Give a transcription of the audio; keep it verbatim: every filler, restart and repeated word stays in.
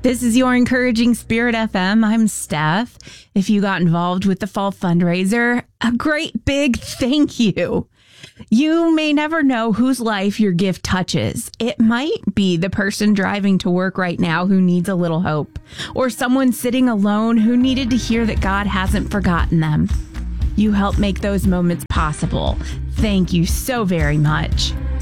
This is your Encouraging Spirit F M. I'm Steph. If you got involved with the fall fundraiser, a great big thank you. You may never know whose life your gift touches. It might be the person driving to work right now who needs a little hope, or someone sitting alone who needed to hear that God hasn't forgotten them. You help make those moments possible. Thank you so very much.